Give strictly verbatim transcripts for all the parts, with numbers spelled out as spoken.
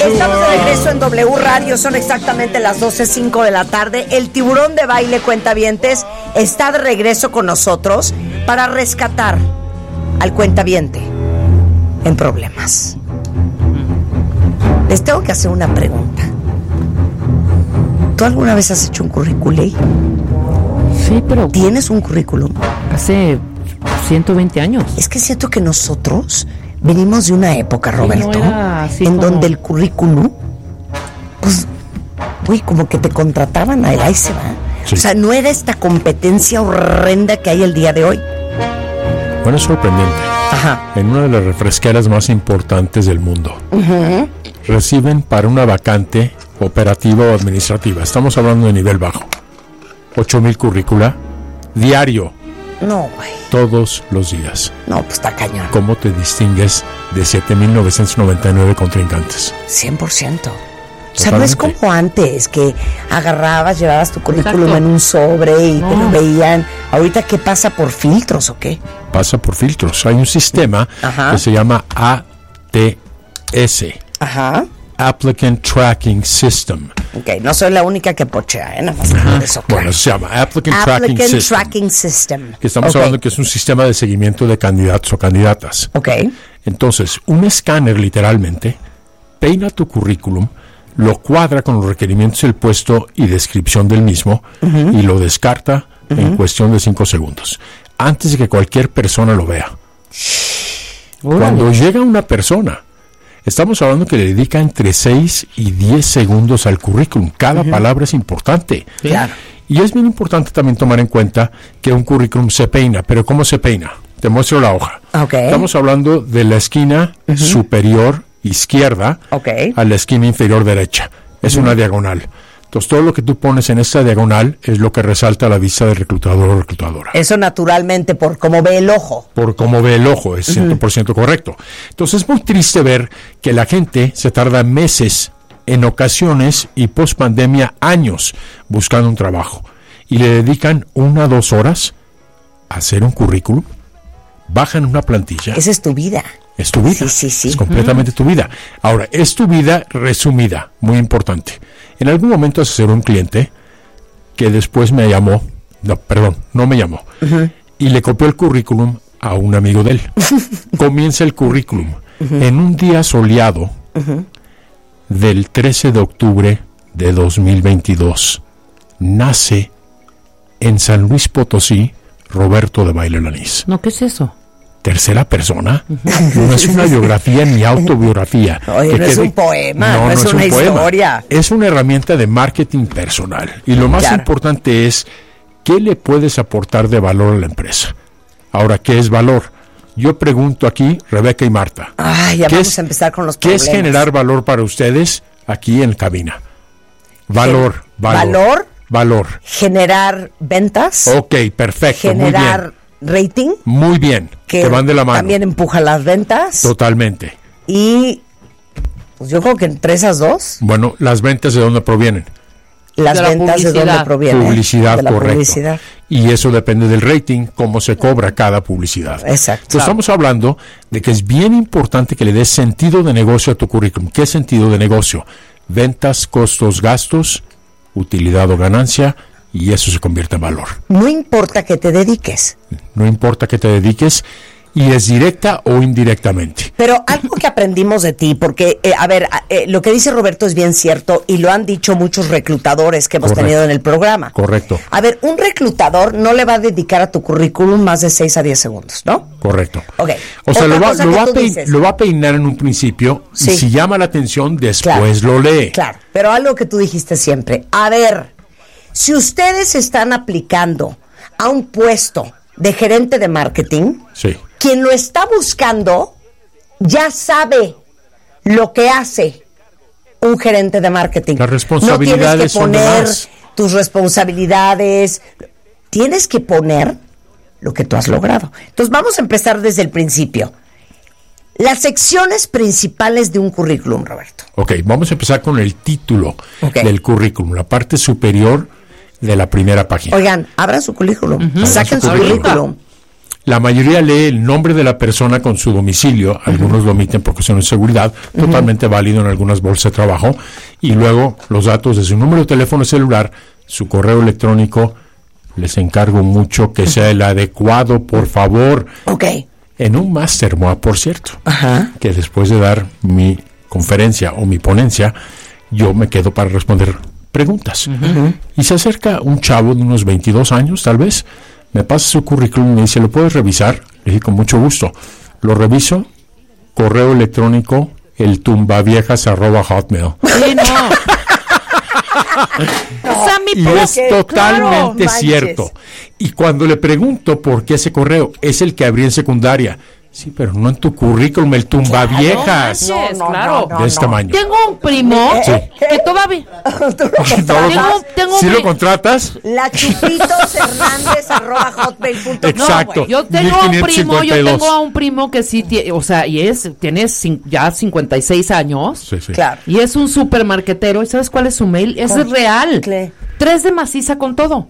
Estamos de regreso en W Radio, son exactamente las doce cinco de la tarde. El tiburón de baile cuentavientes está de regreso con nosotros para rescatar al cuentaviente en problemas. Les tengo que hacer una pregunta. ¿Tú alguna vez has hecho un currículum? Sí, pero... ¿Tienes un currículum? Hace ciento veinte años. Es que siento que nosotros venimos de una época, Roberto, sí, no era así en como... donde el currículum, pues, uy, como que te contrataban, ahí, ahí se va. Sí. O sea, no era esta competencia horrenda que hay el día de hoy. Bueno, es sorprendente. Ajá. En una de las refresqueras más importantes del mundo, uh-huh, reciben para una vacante operativa o administrativa, estamos hablando de nivel bajo, ocho mil currícula diario. No, güey. Todos los días. No, pues está cañón. ¿Cómo te distingues de siete mil novecientos noventa y nueve contrincantes? cien por ciento. O sea, no es como antes, que agarrabas, llevabas tu currículum Exacto. en un sobre y no. te lo veían. Ahorita, ¿qué pasa? ¿Por filtros o qué? Pasa por filtros. Hay un sistema Ajá. que se llama A T S. Ajá. Applicant Tracking System. Ok, no soy la única que pochea, ¿eh? Nada más uh-huh. eso. Bueno, se llama Applicant, Applicant Tracking, Tracking System. Tracking System. Que estamos okay. hablando que es un sistema de seguimiento de candidatos o candidatas. Ok. Entonces, un escáner literalmente peina tu currículum, lo cuadra con los requerimientos del puesto y descripción del mismo uh-huh. y lo descarta uh-huh. en cuestión de cinco segundos, antes de que cualquier persona lo vea. Uh-huh. Cuando llega una persona, estamos hablando que le dedica entre seis y diez segundos al currículum. Cada uh-huh. palabra es importante. Claro. Y es bien importante también tomar en cuenta que un currículum se peina. ¿Pero cómo se peina? Te muestro la hoja. Okay. Estamos hablando de la esquina uh-huh. superior izquierda okay. a la esquina inferior derecha. Es uh-huh. una diagonal. Entonces, todo lo que tú pones en esta diagonal es lo que resalta a la vista del reclutador o reclutadora. Eso naturalmente por cómo ve el ojo. Por cómo ve el ojo, es cien por ciento uh-huh. correcto. Entonces, es muy triste ver que la gente se tarda meses, en ocasiones, y post pandemia, años, buscando un trabajo. Y le dedican una o dos horas a hacer un currículum, bajan una plantilla. Esa es tu vida. Es tu vida. Sí, sí, sí. Es completamente uh-huh. tu vida. Ahora, es tu vida resumida, muy importante. En algún momento asesoré a un cliente que después me llamó, no, perdón, no me llamó, uh-huh. y le copió el currículum a un amigo de él. Comienza el currículum. Uh-huh. En un día soleado uh-huh. del trece de octubre de dos mil veintidós, nace en San Luis Potosí Roberto de Baile Lanís. No, ¿qué es eso? Tercera persona, no es una biografía ni autobiografía. Oye, que no quede... es un poema, no, no, no es, es una un historia. Poema. Es una herramienta de marketing personal. Y lo más claro. importante es, ¿qué le puedes aportar de valor a la empresa? Ahora, ¿qué es valor? Yo pregunto aquí, Rebeca y Marta. Ay, ya vamos es, a empezar con los problemas. ¿Qué es generar valor para ustedes aquí en cabina? Valor, valor. ¿Valor? Valor. Generar ventas. Ok, perfecto, generar muy bien. Rating. Muy bien, que te van de la mano. También empuja las ventas. Totalmente. Y pues yo creo que entre esas dos. Bueno, ¿las ventas de dónde provienen? Las de ventas de dónde provienen. Publicidad, de la correcto. Publicidad. Y eso depende del rating, cómo se cobra cada publicidad. Exacto. Entonces, estamos hablando de que es bien importante que le des sentido de negocio a tu currículum. ¿Qué sentido de negocio? Ventas, costos, gastos, utilidad o ganancia, y eso se convierte en valor. No importa que te dediques. No importa que te dediques, y es directa o indirectamente. Pero algo que aprendimos de ti, porque, eh, a ver, eh, lo que dice Roberto es bien cierto, y lo han dicho muchos reclutadores que hemos Correcto. tenido en el programa. Correcto. A ver, un reclutador no le va a dedicar a tu currículum más de seis a diez segundos, ¿no? Correcto. Ok. O sea, lo va, lo, va pein, lo va a peinar en un principio, sí. y si llama la atención, después claro. lo lee. Claro, pero algo que tú dijiste siempre, a ver, si ustedes están aplicando a un puesto de gerente de marketing, sí. quien lo está buscando ya sabe lo que hace un gerente de marketing. Las responsabilidades no tienes que son poner demás. Tus responsabilidades, tienes que poner lo que tú has logrado. Entonces vamos a empezar desde el principio. Las secciones principales de un currículum, Roberto. Ok, vamos a empezar con el título okay. del currículum, la parte superior de la primera página. Oigan, abran su currículum, uh-huh. saquen su, su currículum. La mayoría lee el nombre de la persona con su domicilio, algunos lo omiten por cuestiones de seguridad, uh-huh. totalmente válido en algunas bolsas de trabajo, y luego los datos de su número de teléfono celular, su correo electrónico. Les encargo mucho que sea el adecuado, por favor. Ok. En un máster M O A, por cierto, Ajá. que después de dar mi conferencia o mi ponencia, yo me quedo para responder preguntas. Uh-huh. Y se acerca un chavo de unos veintidós años, tal vez, me pasa su currículum y me dice, ¿lo puedes revisar? Le dije, con mucho gusto. Lo reviso, correo electrónico, el tumbaviejas arroba hotmail. Sí, no. O sea, mi Y pro- es totalmente claro, cierto. Y cuando le pregunto por qué ese correo, es el que abrí en secundaria. Sí, pero no en tu currículum, el tumbaviejas. No manches, claro. De este tamaño. Tengo un primo Sí. que todavía... Tú lo No, Tengo, tengo ¿Sí un lo pri- contratas? La chupitos hernández arroba hotmail punto com. Exacto. güey, yo tengo un mil quinientos primo, cincuenta yo y dos. tengo a un primo que sí tiene, o sea, y es, tiene cin- ya cincuenta y seis años. Sí, sí. Claro. Y es un supermarketero. ¿Y sabes cuál es su mail? Es ¿Cuál? real. ¿Qué? Tres de maciza con todo.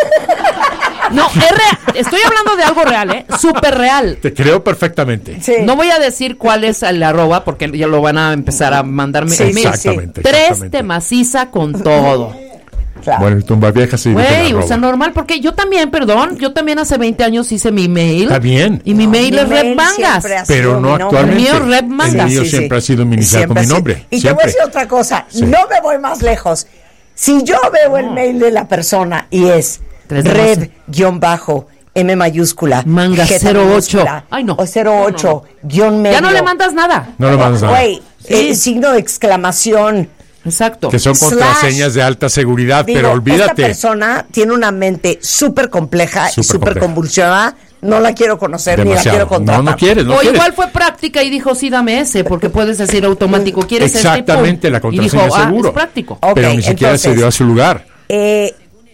No, es real. Estoy hablando de algo real, ¿eh? Súper real. Te creo perfectamente. Sí. No voy a decir cuál es el arroba porque ya lo van a empezar a mandarme. Sí, mail. Exactamente. Tres exactamente. de maciza con todo. Claro. Bueno, el tumbaviejas sí. Güey, o sea, normal, porque yo también, perdón, yo también hace veinte años hice mi mail. Está bien. Y mi mail Mi es mail Red Mangas. siempre ha sido Pero no mi nombre. actualmente. El mío, Red Mangas. El mío Sí, sí. siempre ha sido iniciado Siempre con mi ha sido. nombre. Y te voy a siempre. decir otra cosa. Sí. No me voy más lejos. Si yo veo el mail de la persona y es Tres de red doce. guión bajo M mayúscula Manga J cero ocho. minúscula, Ay, no. o cero ocho guión medio. Ya no le mandas nada. No le mandas nada. Güey, eh, signo de exclamación. Exacto. Que son Slash. contraseñas de alta seguridad, Digo, pero esta olvídate. persona tiene una mente súper compleja y Súper súper compleja. convulsionada. No la quiero conocer ni la Demasiado. quiero contratar. No, no quieres, no o quieres. igual fue práctica y dijo, sí, dame ese, porque puedes decir automático, ¿quieres este? Exactamente, Pum. la Y contraseña dijo, ah, seguro. es práctico. Ok, pero ni siquiera entonces, se dio a su lugar. Eh,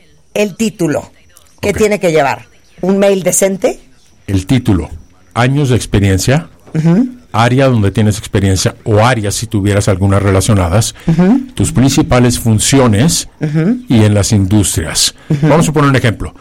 el título, ¿qué Ok. tiene que llevar? ¿Un mail decente? El título, años de experiencia, área donde tienes experiencia o áreas si tuvieras algunas relacionadas, tus principales funciones y en las industrias. Vamos a poner un ejemplo.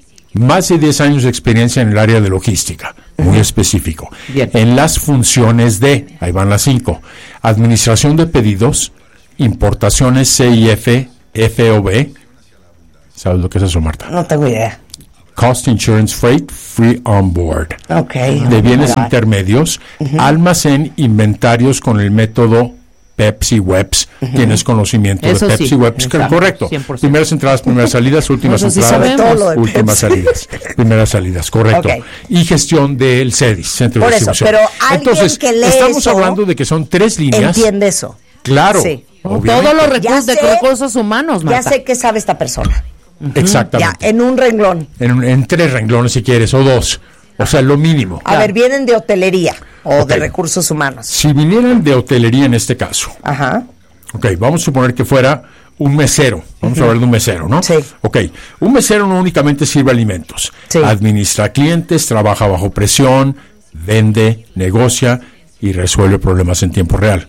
Más de diez años de experiencia en el área de logística, muy específico. Bien. En las funciones de, ahí van las cinco, administración de pedidos, importaciones C I F, F O B. ¿Sabes lo que es eso, Marta? No tengo idea. Cost Insurance Freight Free On Board. Ok. De bienes Right. intermedios, almacén, inventarios con el método Pepsi Webs. Tienes conocimiento Eso de sí, Pepsi Webs, que- exacto, correcto. cien por ciento. Primeras entradas, primeras salidas, últimas Eso sí entradas, sabemos. Todo lo de últimas Pepsi. salidas, primeras salidas, correcto. Ok. Y gestión del CEDIS, Centro Por de eso, Distribución. pero alguien Entonces, que lee estamos eso hablando de que son tres líneas. Entiende eso. Claro. Sí. obviamente. Todos los Ya recursos de sé- recursos humanos, Ya Marta. sé qué sabe esta persona. Ya, Exactamente. en un renglón. En, un- en tres renglones si quieres, o dos. O sea, lo mínimo. A ver, vienen de hotelería o Ok. de recursos humanos. Si vinieran de hotelería en este caso, Ajá. ok, vamos a suponer que fuera un mesero. Vamos a hablar de un mesero, ¿no? Sí. Ok, un mesero no únicamente sirve alimentos. Sí. Administra clientes, trabaja bajo presión, vende, negocia y resuelve problemas en tiempo real.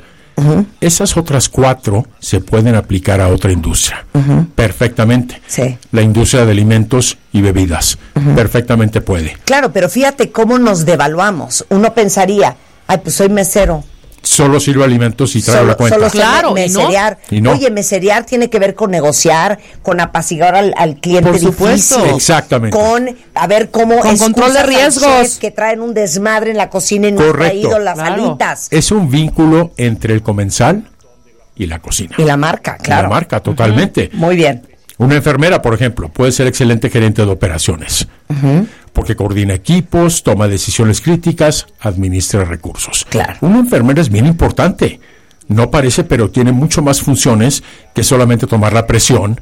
Esas otras cuatro se pueden aplicar a otra industria. Perfectamente. Sí. La industria de alimentos y bebidas. Perfectamente puede. Claro, pero fíjate cómo nos devaluamos. Uno pensaría, ay, pues soy mesero. Solo sirve alimentos y trae Solo, la cuenta. solo sé Claro, me- y no. meserear. Y no. Oye, meserear tiene que ver con negociar, con apaciguar al, al cliente Por supuesto. difícil. Exactamente. Con, a ver, cómo Con control de excusas al riesgos. chef que traen un desmadre en la cocina y no han Correcto. traído las Claro. alitas. Es un vínculo entre el comensal y la cocina. Y la marca, Y claro. La marca, totalmente. Muy bien. Una enfermera, por ejemplo, puede ser excelente gerente de operaciones, porque coordina equipos, toma decisiones críticas, administra recursos. Claro. Una enfermera es bien importante. No parece, pero tiene mucho más funciones que solamente tomar la presión.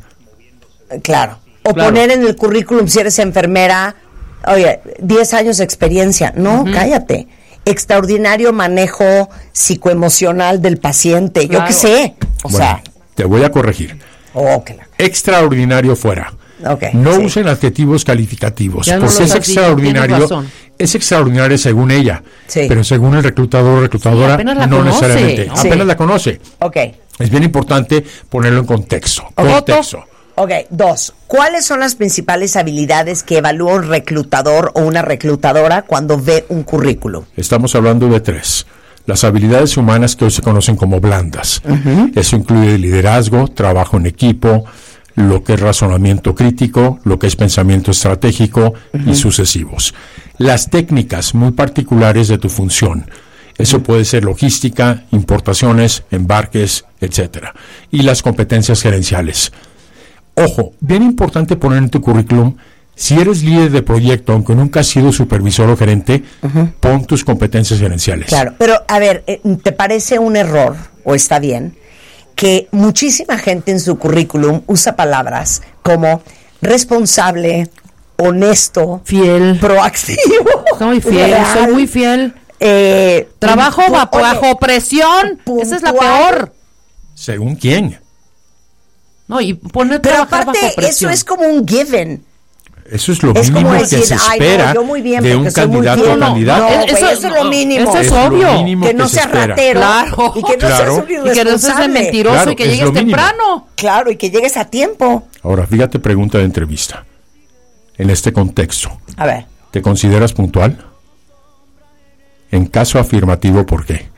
Claro. O Claro. poner en el currículum si eres enfermera, oye, diez años de experiencia. No, cállate. Extraordinario manejo psicoemocional del paciente. Yo Claro. qué sé. O Bueno, sea, te voy a corregir. oh, que la- Extraordinario fuera. Ok, no sí. usen adjetivos calificativos, Ya no porque los es has dicho, extraordinario. tienes razón. Es extraordinario según ella, Sí. pero según el reclutador o reclutadora, Sí, apenas la no conoce, necesariamente. ¿no? Apenas Sí. la conoce. Ok. Es bien importante ponerlo en contexto. Ok. Contexto. Ok, dos. ¿Cuáles son las principales habilidades que evalúa un reclutador o una reclutadora cuando ve un currículum? Estamos hablando de tres. Las habilidades humanas que hoy se conocen como blandas. Uh-huh. Eso incluye liderazgo, trabajo en equipo, lo que es razonamiento crítico, lo que es pensamiento estratégico uh-huh. y sucesivos. Las técnicas muy particulares de tu función. Eso uh-huh. puede ser logística, importaciones, embarques, etcétera. Y las competencias gerenciales. Ojo, bien importante poner en tu currículum, si eres líder de proyecto, aunque nunca has sido supervisor o gerente, uh-huh. pon tus competencias gerenciales. Claro, pero a ver, ¿te parece un error, o está bien, que muchísima gente en su currículum usa palabras como responsable, honesto, fiel, proactivo? Soy fiel, real, soy muy fiel. Eh, Trabajo pu- bajo, oye, bajo presión. puntual. Esa es la peor. ¿Según quién? No, y poner Pero trabajar aparte, bajo presión. eso es como un given. Eso es lo Es mínimo como que decir, se ay, espera no, yo muy bien, de porque un soy muy candidato fiel. o candidata. No, No, güey, eso- eso es lo no, mínimo. eso es lo obvio. mínimo Que no se seas espera. ratero. Claro. Y que no Claro. seas un Y que no seas irresponsable. mentiroso Claro, y que es llegues lo mínimo. temprano. Claro, y que llegues a tiempo. Ahora, fíjate, pregunta de entrevista. En este contexto, A ver. ¿te consideras puntual? En caso afirmativo, ¿por qué?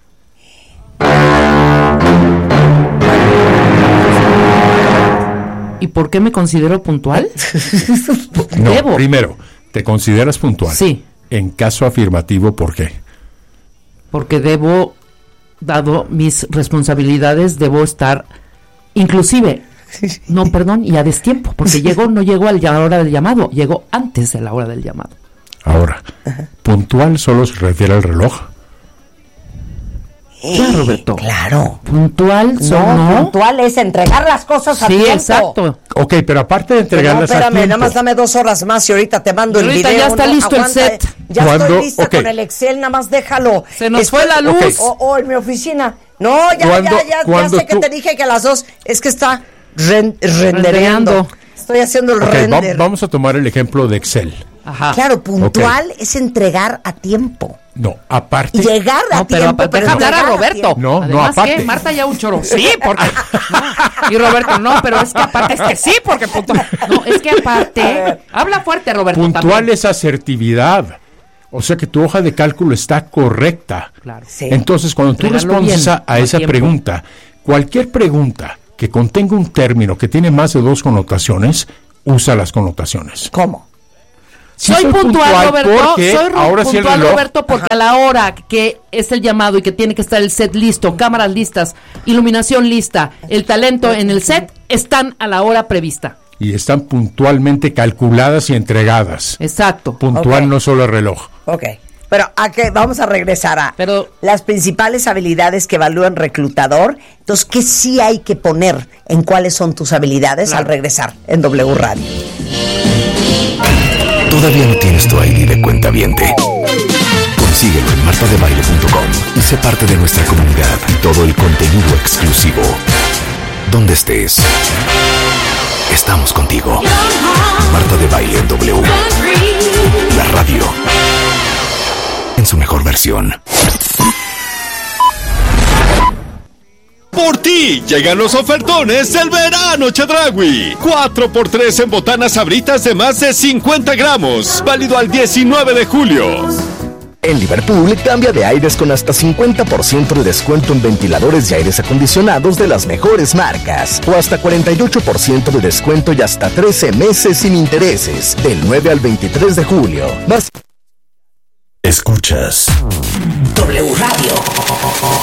¿Y por qué me considero puntual? No, Debo. primero, ¿te consideras puntual? Sí. En caso afirmativo, ¿por qué? Porque debo, dado mis responsabilidades, debo estar, inclusive, no, perdón, y a destiempo, porque llego, no llego a la hora del llamado, llego antes de la hora del llamado. Ahora, ¿puntual solo se refiere al reloj? Claro, Roberto. Claro. Puntual, No, son- no. puntual es entregar las cosas a Sí, tiempo. exacto. Ok, pero aparte de Pero no, entregarlas a espérame, tiempo, nada más dame dos horas más y ahorita te mando Y el ahorita video. ya está no, listo el aguanta, set. Ya ¿Cuándo? estoy lista Ok. con el Excel, nada más déjalo. Se nos Estoy- fue la luz. Ok. O, o en mi oficina. No, ya, ¿Cuándo- ya, ya, ya cuándo sé que tú- te dije que a las dos es que está ren- rendereando. Rendereando. Estoy haciendo el ok, va- render. vamos a tomar el ejemplo de Excel. Ajá. Claro, puntual es entregar a tiempo. No, aparte... Y llegar a No, pero tiempo. para pero dejar a entregar Roberto. tiempo. No, no, Además, aparte. ¿qué? Marta ya un choro. Sí, porque... no. Y Roberto, no, pero es que aparte es que sí, porque puntual. No, es que aparte... Habla fuerte, Roberto. Puntual también. es asertividad. O sea que tu hoja de cálculo está correcta. Claro. Sí. Entonces, cuando tú Entregarlo respondes bien, a, a a esa tiempo. pregunta, cualquier pregunta que contenga un término que tiene más de dos connotaciones, usa las connotaciones. ¿Cómo? Sí, soy, puntual, Roberto. porque Soy ru- ahora sí el puntual, reloj- Roberto, porque a la hora que es el llamado y que tiene que estar el set listo, cámaras listas, iluminación lista, el talento en el set, están a la hora prevista. Y están puntualmente calculadas y entregadas. Exacto. Puntual Ok. no solo el reloj. Ok. Pero ¿a qué? Vamos a regresar a Pero- las principales habilidades que evalúa un reclutador. Entonces, ¿qué sí hay que poner en cuáles son tus habilidades Claro. al regresar en W Radio? ¿Todavía no tienes tu I D de cuentaviente? Consíguelo en marta de baile punto com y sé parte de nuestra comunidad. Todo el contenido exclusivo. Donde estés, estamos contigo. Marta de Baile en W. La radio. En su mejor versión. Por ti llegan los ofertones del verano Chedraui. cuatro por tres en botanas Sabritas de más de cincuenta gramos. Válido al diecinueve de julio. En Liverpool, cambia de aires con hasta cincuenta por ciento de descuento en ventiladores y aires acondicionados de las mejores marcas. O hasta cuarenta y ocho por ciento de descuento y hasta trece meses sin intereses. Del nueve al veintitrés de julio. Más... Escuchas W Radio.